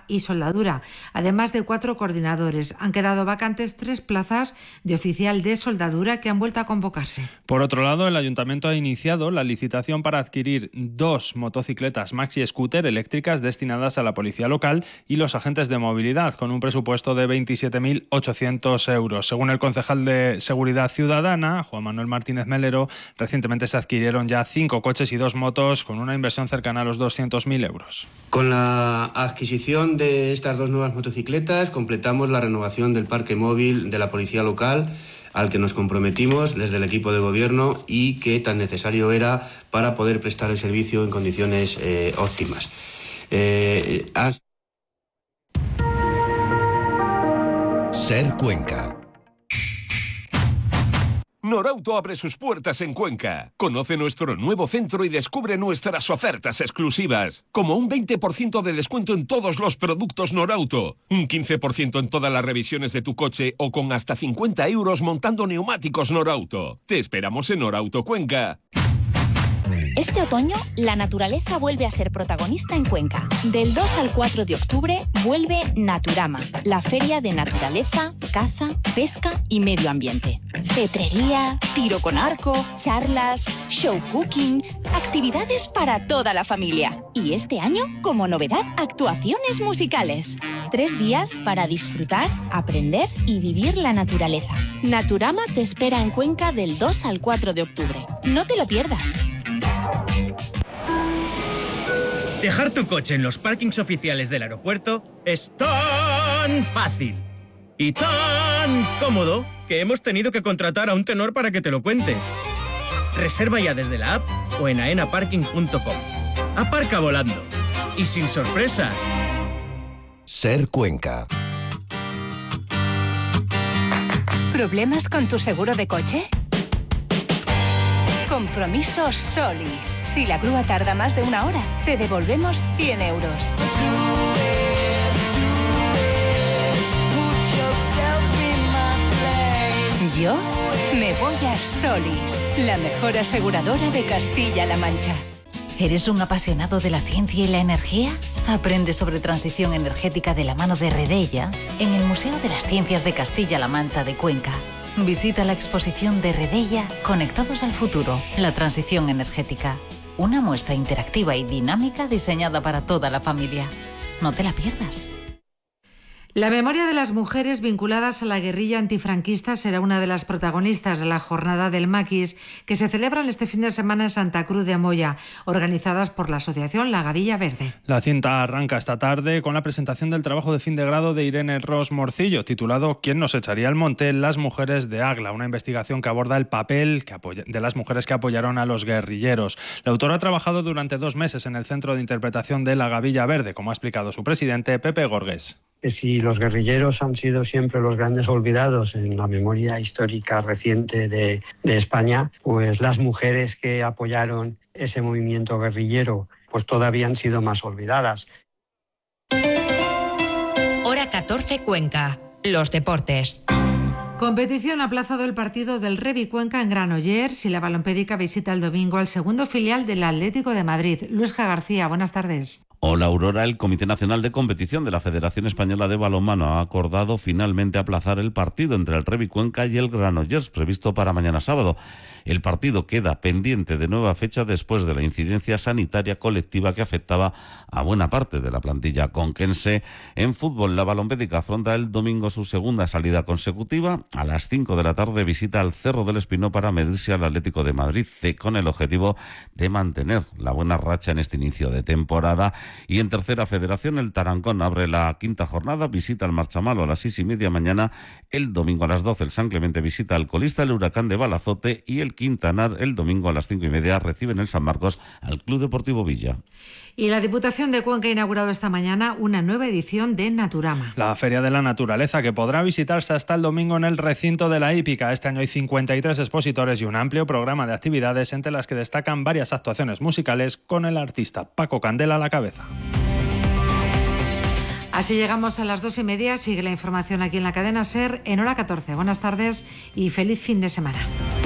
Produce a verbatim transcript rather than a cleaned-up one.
y soldadura, además de cuatro coordinadores. Han quedado vacantes tres plazas de oficial de soldadura que han vuelto a convocarse. Por otro lado, el Ayuntamiento ha iniciado la licitación para adquirir dos motocicletas Maxi Scooter eléctricas destinadas a la policía local y los agentes de movilidad, con un presupuesto de veintisiete mil ochocientos euros. Según el concejal de Seguridad Ciudadana, Juan Manuel Martínez Melero, recientemente se adquirieron ya cinco coches y dos motos con una inversión cercana a los doscientos mil euros. Con la adquisición de estas dos nuevas motocicletas completamos la renovación del parque móvil de la policía local, al que nos comprometimos desde el equipo de gobierno y que tan necesario era para poder prestar el servicio en condiciones eh, óptimas. Eh, has... Ser Cuenca. Norauto abre sus puertas en Cuenca. Conoce nuestro nuevo centro y descubre nuestras ofertas exclusivas, como un veinte por ciento de descuento en todos los productos Norauto, un quince por ciento en todas las revisiones de tu coche o con hasta cincuenta euros montando neumáticos Norauto. Te esperamos en Norauto Cuenca. Este otoño, la naturaleza vuelve a ser protagonista en Cuenca. Del dos al cuatro de octubre vuelve Naturama, la feria de naturaleza, caza, pesca y medio ambiente. Cetrería, tiro con arco, charlas, show cooking, actividades para toda la familia. Y este año, como novedad, actuaciones musicales. Tres días para disfrutar, aprender y vivir la naturaleza. Naturama te espera en Cuenca del dos al cuatro de octubre. No te lo pierdas. Dejar tu coche en los parkings oficiales del aeropuerto es tan fácil y tan cómodo que hemos tenido que contratar a un tenor para que te lo cuente. Reserva ya desde la app o en aena parking punto com. Aparca volando y sin sorpresas. Ser Cuenca. ¿Problemas con tu seguro de coche? Compromiso Solis. Si la grúa tarda más de una hora, te devolvemos cien euros. Yo me voy a Solis, la mejor aseguradora de Castilla-La Mancha. ¿Eres un apasionado de la ciencia y la energía? Aprende sobre transición energética de la mano de Redella en el Museo de las Ciencias de Castilla-La Mancha de Cuenca. Visita la exposición de Redella Conectados al Futuro, la transición energética. Una muestra interactiva y dinámica diseñada para toda la familia. No te la pierdas. La memoria de las mujeres vinculadas a la guerrilla antifranquista será una de las protagonistas de la jornada del Maquis, que se celebran este fin de semana en Santa Cruz de Amolla, organizadas por la asociación La Gavilla Verde. La cinta arranca esta tarde con la presentación del trabajo de fin de grado de Irene Ros Morcillo, titulado ¿Quién nos echaría al monte? Las mujeres de Agla, una investigación que aborda el papel que apoya, de las mujeres que apoyaron a los guerrilleros. La autora ha trabajado durante dos meses en el Centro de Interpretación de La Gavilla Verde, como ha explicado su presidente, Pepe Gorgués. Que si los guerrilleros han sido siempre los grandes olvidados en la memoria histórica reciente de, de España, pues las mujeres que apoyaron ese movimiento guerrillero pues todavía han sido más olvidadas. Hora catorce Cuenca, los deportes. Competición aplazado el partido del Revi Cuenca en Granollers y la Balompédica visita el domingo al segundo filial del Atlético de Madrid. Luis G. García, buenas tardes. Hola Aurora, el Comité Nacional de Competición de la Federación Española de Balonmano ha acordado finalmente aplazar el partido entre el Revi Cuenca y el Granollers previsto para mañana sábado. El partido queda pendiente de nueva fecha después de la incidencia sanitaria colectiva que afectaba a buena parte de la plantilla conquense. En fútbol, la Balompédica afronta el domingo su segunda salida consecutiva. A las cinco de la tarde visita al Cerro del Espinó para medirse al Atlético de Madrid C, con el objetivo de mantener la buena racha en este inicio de temporada. Y en tercera federación, el Tarancón abre la quinta jornada, visita al Marchamalo a las seis y media mañana. El domingo a las doce, el San Clemente visita al colista, el Huracán de Balazote, y el Quintanar el domingo a las cinco y media recibe en el San Marcos al Club Deportivo Villa. Y la Diputación de Cuenca ha inaugurado esta mañana una nueva edición de Naturama. La Feria de la Naturaleza, que podrá visitarse hasta el domingo en el recinto de la hípica. Este año hay cincuenta y tres expositores y un amplio programa de actividades, entre las que destacan varias actuaciones musicales con el artista Paco Candela a la cabeza. Así llegamos a las dos y media. Sigue la información aquí en la cadena SER en hora catorce. Buenas tardes y feliz fin de semana.